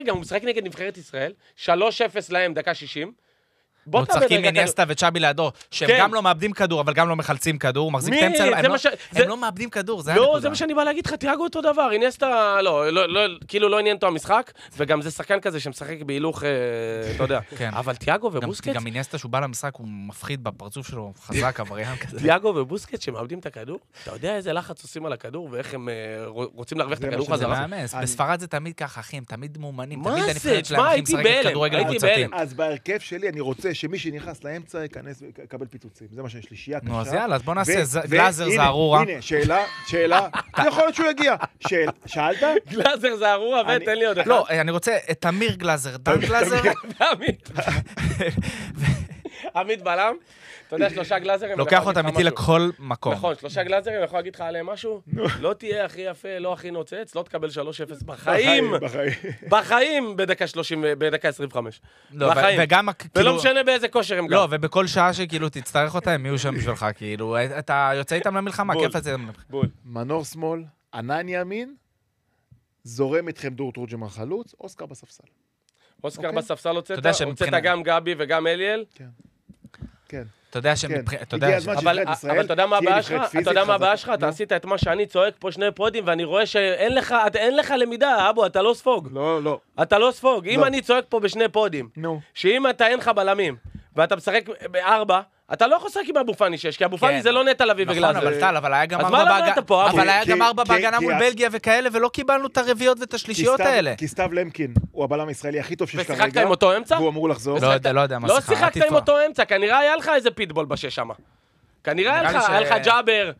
גם הוא משחק נגד נבחרת ישראל, 3-0 להם, דקה 60. הוא צחקים איניאסטה וצ'אבי לידו, שהם גם לא מאבדים כדור, אבל גם לא מחלצים כדור, הוא מחזיק את האמצע, הם לא מאבדים כדור, זה הנקודה. לא, זה מה שאני בא להגיד לך, תיאגו אותו דבר, איניאסטה, כאילו לא עניין אותו המשחק, וגם זה שחקן כזה שמשחק בהילוך, אתה יודע. אבל תיאגו ובוסקט... גם איניאסטה שהוא בא למשחק, הוא מפחיד בפרצוף שלו, חזק, עבריין כזה. תיאגו ובוסקט שמאבדים את הכדור, אתה יודע איזה לחץ עושים על הכדור, ואיך הם רוצים להרוויח את הכדור חזרה. בספרד זה תמיד ככה, אחי, הם תמיד מאומנים, תמיד הנבחרת שלהם הכי משחקת כדורגל קבוצתי. אז בהרכב שלי אני רוצה שמי שנכנס לאמצע ייכנס ויקבל פיצוצים. זה מה שיש שלישייה קשה. נו, אז יאללה, אז בוא נעשה גלאזר זערורה. הנה, שאלה, יכול להיות שהוא יגיע. שאלת? גלאזר זערורה, ותן לי עוד אחד. לא, אני רוצה את אמיר גלאזר, דן גלאזר. עמית בלם. אתה יודע, 3 גלאזרים... לוקח אותם איתי לכל מקום. נכון, 3 גלאזרים, אני יכול להגיד לך עליהם משהו? לא תהיה הכי יפה, לא הכי נוצץ, לא תקבל 3-0 בחיים. בחיים בדקה 25. בחיים. ולא משנה באיזה כושר הם גם. לא, ובכל שעה שכאילו תצטרך אותה, הם יהיו שם בשבילך, כאילו, אתה יוצא איתם למלחמה, כיף את זה. מנור שמאל, ענן ימין, זורם איתכם דור תורג'מן חלוץ, אוסקר בספסל. אוסקר בספסל הוצאת גם גבי וגם אליאל? כן. כן. אתה יודע שמבחינת... אבל אתה יודע מה הבעיה שלך? אתה יודע מה הבעיה שלך? אתה עשית את מה שאני צועק פה 2 פודים, ואני רואה שאין לך למידה, אבו, אתה לא ספוג. לא. אתה לא ספוג. אם אני צועק פה ב2 פודים, שאם אתה אין לך בלמים, ואתה משחק ב4, אתה לא יכול לשחק עם אבו פאני 6, כי אבו פאני זה לא נטע לביא וגלאזר. נכון, אבל טל, אבל היה גם 4 בהגנה מול בלגיה וכאלה, ולא קיבלנו את הרביעיות ואת השלישיות האלה. כי סתיו למקין הוא הבלם הישראלי הכי טוב שיש כרגע. ושיחקת עם אותו אמצע? והוא אמור לחזור. לא יודע מה לא שיחקת עם אותו אמצע, כנראה היה לך איזה פיטבול בשש שמה. כנראה היה לך ג'אבר.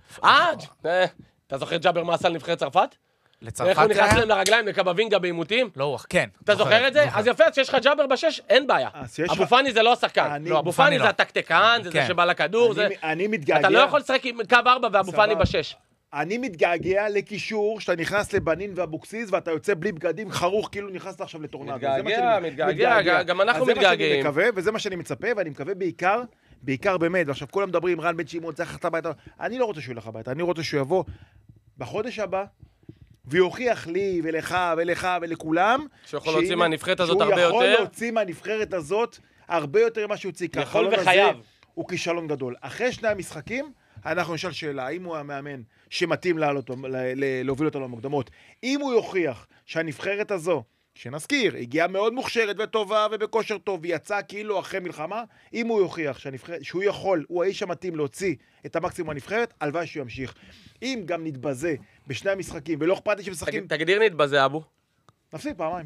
אתה זוכר ג'אבר מה עשה לנבחרת צרפת? איך הוא נכנס להם לרגליים לקבבינגה באימותים? לא, כן. אתה זוכר את זה? אז יפה, שיש לך ג'אבר בשש, אין בעיה. אבו פאני זה לא השחקן. אבו פאני זה הטקטיקן, זה שבא לכדור. אתה לא יכול לשחק עם קו 4 ואבו פאני בשש. אני מתגעגע לקישור שאתה נכנס לבנין ואבוקסיס ואתה יוצא בלי בגדים חרוך כאילו נכנסת עכשיו לטורנדו. מתגעגע, גם אנחנו מתגעגעים. וזה מה שאני מצפה, ואני מקווה בעיקר באמת, ועכשיו כולם מדברים, רן בן שמעון, צריך ללכת הביתה. אני לא רוצה שהוא ילך הביתה, אני רוצה שהוא יבוא בחודש הבא, ויוכיח לי ולך ולכולם, שיכול להוציא מהנבחרת הזאת הרבה יותר. שהוא יכול להוציא מהנבחרת הזאת הרבה יותר ממה שהוא הוציא. יכול וחייב. הוא כישלון גדול. אחרי 2 המשחקים, אנחנו נשאל שאלה, האם הוא המאמן שמתאים להוביל אותו למוקדמות? אם הוא יוכיח שהנבחרת הזו, שנזכיר, הגיעה מאוד מוכשרת וטובה ובכושר טוב, ויצא כאילו אחרי מלחמה, אם הוא יוכיח שהוא יכול, הוא האיש המתאים להוציא את המקסימום הנבחרת, הלוואי שהוא ימשיך. אם גם נתבזה ב2 המשחקים, ולא אכפת לי שמשחקים... תגדיר נתבזה, אבו. נפסיד פעמיים.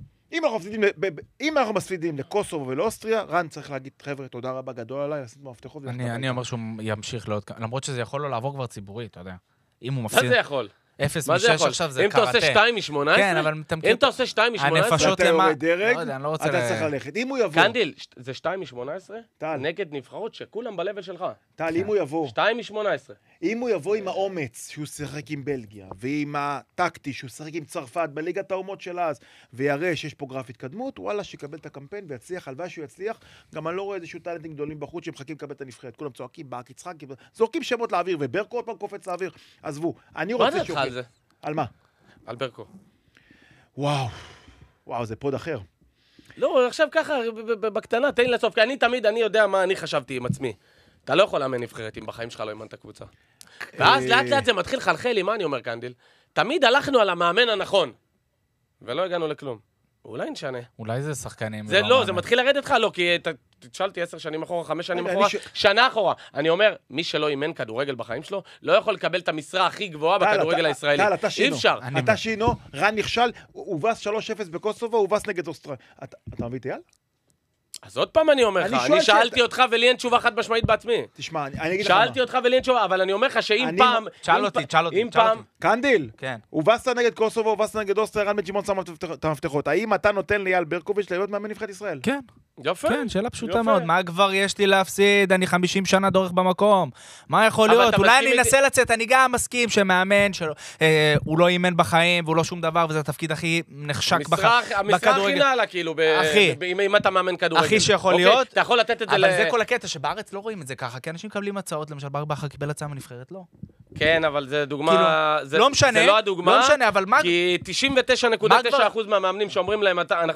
אם אנחנו מספידים לקוסובו ולאוסטריה, רן צריך להגיד, חבר'ה, תודה רבה גדול עליי, לשים במפתחות. אני אומר שהוא ימשיך לעוד... למרות שזה יכול לו לעבור כבר ציבורי, אתה יודע. אם הוא מפסיד... מה זה יכול? 0 מ-6 עכשיו זה קראטה. אם אתה עושה 2 מ-18? כן, אבל... אם אתה עושה 2 מ-18? הנפשות למה... לא יודע, אני לא רוצה... אתה צריך ללכת. אם הוא יבוא... קנדיל, זה 2 מ-18? נגד נבחרות שכולם בלבל שלך. טל, אם הוא יבוא... 2 מ-18. אם הוא יבוא עם האומץ שהוא שיחק עם בלגיה, ועם הטקטי שהוא שיחק עם צרפת בליגת האומות של אז, ויראה שיש פה גרף התקדמות, וואלה, שיקבל את הקמפיין ויצליח, הלוואי שהוא יצליח. גם אני לא רואה איזשהו טלנטים גדולים בחוץ שמחכים לקבל את הנבחרת. כולם צועקים, ברק יצחק, זורקים שמות לאוויר, וברקו עוד פעם קופץ לאוויר. עזבו, אני רוצה שהוא... על מה? על ברקו. וואו, זה פוד אחר. לא, עכשיו ככה, בקטנה, תן לי לסוף, כי אני יודע מה אני חשבתי עם עצמי. אתה לא יכול לאמן נבחרת אם בחיים שלך לא אימנת קבוצה. ואז לאט לאט זה מתחיל חלחל לי, מה אני אומר קנדיל? תמיד הלכנו על המאמן הנכון, ולא הגענו לכלום. אולי נשנה. אולי זה שחקנים. זה לא, זה מתחיל לרדת לך, לא, כי תשאלתי 10 שנים אחורה, 5 שנים אחורה, שנה אחורה. אני אומר, מי שלא אימן כדורגל בחיים שלו, לא יכול לקבל את המשרה הכי גבוהה בכדורגל הישראלי. אי אפשר. אתה שינו, רן נכשל, הובס 3-0 בקוסובו, הובס נגד אוסטריה. אתה מביא את אייל? אז עוד פעם אני אומר לך, אני שאלתי אותך ולי אין תשובה חד משמעית בעצמי. תשמע, אני אגיד לך מה. שאלתי אותך ולי אין תשובה, אבל אני אומר לך שאם פעם... שאל אותי. קנדיל, כן. הובסת נגד קוסובו, הובסת נגד אוסטריה, רן בן שמעון שם את המפתחות. האם אתה נותן לאייל ברקוביץ' להיות מאמן נבחרת ישראל? כן. יפה. כן, שאלה פשוטה מאוד. מה כבר יש לי להפסיד? אני 50 שנה דורך במקום. מה יכול להיות? אולי אני אנסה לצאת, אני גם מסכים שמאמן הוא לא אימן בחיים והוא לא שום דבר, וזה התפקיד הכי נחשק בכדורגל. המשרה הכי נעלה, כאילו, אם אתה מאמן כדורגל. הכי שיכול להיות. אתה יכול לתת את זה אבל זה כל הקטע, שבארץ לא רואים את זה ככה, כי אנשים מקבלים הצעות, למשל, ברק בכר קיבל הצעה מנבחרת, לא. כן, אבל זה דוגמה... לא משנה, זה לא הדוגמה, לא משנה, אבל מה... כי 99.9% מהמאמנים שאומרים להם,